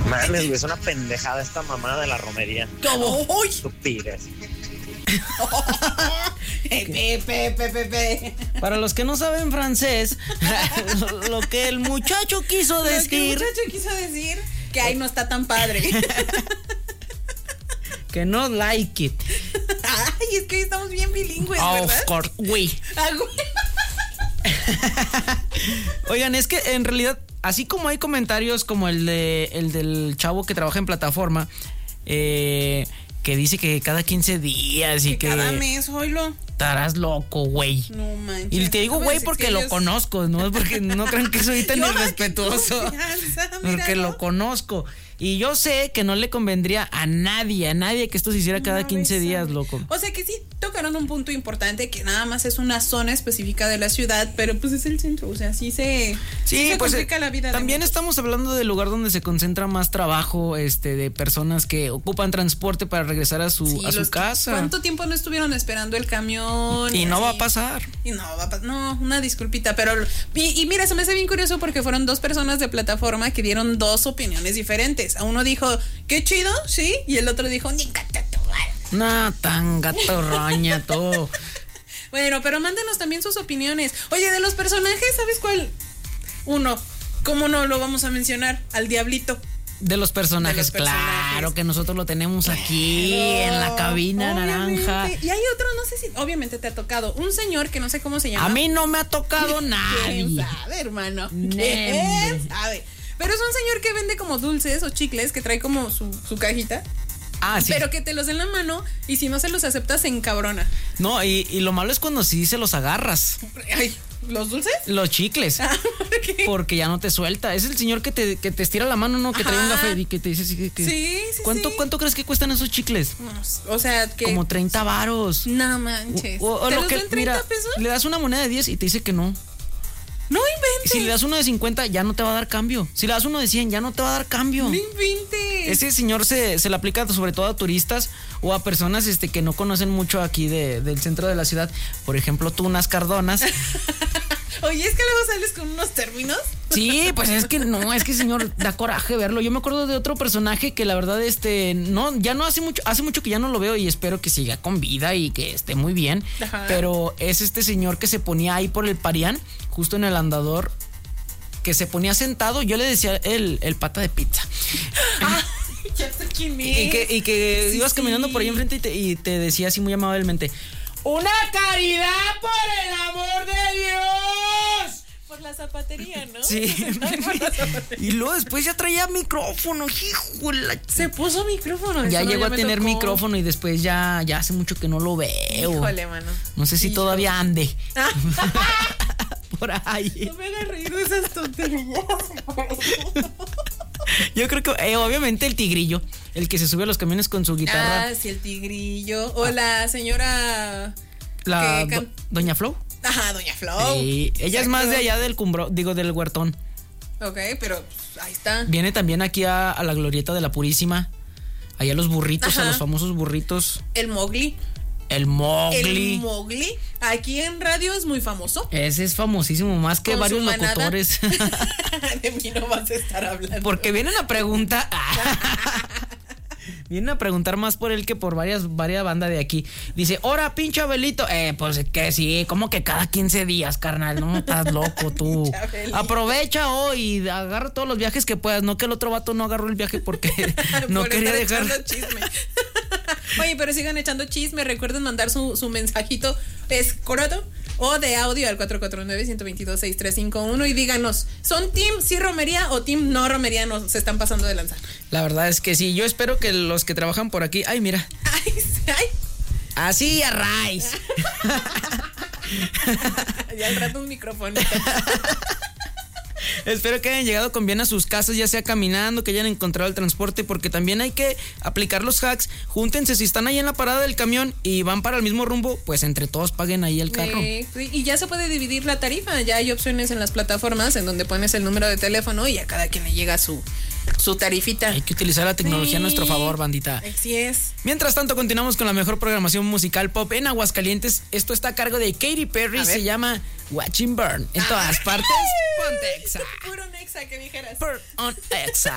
Mames, güey, es una pendejada esta mamada de la romería. ¿Cómo? Estupidez. Para los que no saben francés, lo que el muchacho quiso decir. Que ahí no está tan padre. Que no like it. Ay, es que hoy estamos bien bilingües, ¿verdad? Of course, güey. Oigan, es que en realidad, así como hay comentarios como el del chavo que trabaja en plataforma, que dice que cada 15 días y que cada mes, oílo. Estarás loco, güey. No manches. Y te digo güey porque lo conozco, no es porque no crean que soy tan irrespetuoso. Porque lo conozco. Y yo sé que no le convendría a nadie que esto se hiciera cada 15 días, loco. O sea que sí tocaron un punto importante, que nada más es una zona específica de la ciudad, pero pues es el centro, o sea, sí se pues complica la vida. También estamos hablando del lugar donde se concentra más trabajo, de personas que ocupan transporte para regresar a su casa. ¿Cuánto tiempo no estuvieron esperando el camión? Y no va a pasar. Y no va a pasar. No, una disculpita, pero y mira, se me hace bien curioso porque fueron dos personas de plataforma que dieron dos opiniones diferentes. A uno dijo, qué chido, sí, y el otro dijo, ni gato. No, tan gato roña todo. Bueno, pero mándenos también sus opiniones. Oye, de los personajes, ¿sabes cuál? Uno, ¿cómo no lo vamos a mencionar? Al Diablito. De los personajes, claro que nosotros lo tenemos aquí en la cabina naranja. Y hay otro, no sé si, obviamente te ha tocado, un señor que no sé cómo se llama. A mí no me ha tocado nadie. ¿Quién sabe, hermano? ¿Quién sabe? Pero es un señor que vende como dulces o chicles, que trae como su cajita. Ah, sí. Pero que te los den la mano y si no se los aceptas, se encabrona. No, y lo malo es cuando sí se los agarras. Ay, ¿los dulces? Los chicles. Porque ya no te suelta. Es el señor que te estira la mano, ¿no? Que trae un café y que te dice que sí. ¿Cuánto crees que cuestan esos chicles? O sea, que como 30 varos. No manches. ¿Te los den 30 pesos? Le das una moneda de 10 y te dice que no. No inventes. Si le das uno de 50, ya no te va a dar cambio. Si le das uno de 100, ya no te va a dar cambio. No inventes. Ese señor se le aplica sobre todo a turistas o a personas que no conocen mucho aquí del centro de la ciudad. Por ejemplo, tú, unas Cardonas. Oye, es que luego sales con unos términos. Sí, pues es que señor, da coraje verlo. Yo me acuerdo de otro personaje que la verdad, ya no hace mucho que ya no lo veo y espero que siga con vida y que esté muy bien. Ajá. Pero es este señor que se ponía ahí por el Parián, justo en el andador, que se ponía sentado. Yo le decía el pata de pizza. Ya sé quién es. Y que ibas caminando por ahí enfrente y te decía así muy amablemente: ¡una caridad por el amor de Dios! Por la zapatería, ¿no? Sí. Y luego después ya traía micrófono, híjole. Se puso micrófono. Ya llegó a tener micrófono y después ya hace mucho que no lo veo. Híjole, mano. No sé si todavía ande. Por ahí. No me hagas reír de esas tonterías. Yo creo que obviamente el tigrillo, el que se sube a los camiones con su guitarra. Ah, sí, el tigrillo. O la señora Doña Flo. Ajá, Doña Flo. Sí, ella es más de allá del del Huertón. Ok, pero ahí está. Viene también aquí a la glorieta de la Purísima. Allá los burritos, Ajá. a los famosos burritos. El Mowgli. El Mowgli. El Mowgli. Aquí en radio es muy famoso. Ese es famosísimo, más que con varios locutores. De mí no vas a estar hablando. Porque vienen a preguntar. Vienen a preguntar más por él que por varias bandas de aquí. Dice, ¡hora, pinche Abelito! Pues que sí, como que cada 15 días, carnal. No, estás loco tú. Aprovecha hoy y agarra todos los viajes que puedas. No que el otro vato no agarró el viaje porque no quería dejar. Chisme. Oye, pero sigan echando chisme. Recuerden mandar su mensajito escroto o de audio al 449-122-6351 y díganos, ¿son team sí romería o team no romería? Se están pasando de lanza. La verdad es que sí. Yo espero que los que trabajan por aquí, ay, mira. Ay. Así a raíz. Ya al rato un micrófono. Espero que hayan llegado con bien a sus casas, ya sea caminando, que hayan encontrado el transporte, porque también hay que aplicar los hacks. Júntense, si están ahí en la parada del camión y van para el mismo rumbo, pues entre todos paguen ahí el carro. Y ya se puede dividir la tarifa, ya hay opciones en las plataformas en donde pones el número de teléfono y a cada quien le llega su tarifita. Hay que utilizar la tecnología a nuestro favor, bandita. Así es. Mientras tanto, continuamos con la mejor programación musical pop en Aguascalientes. Esto está a cargo de Katy Perry, se llama Watching Burn. En todas partes, ponte Exa. Puro Nexa, que dijeras. Burn on Exa.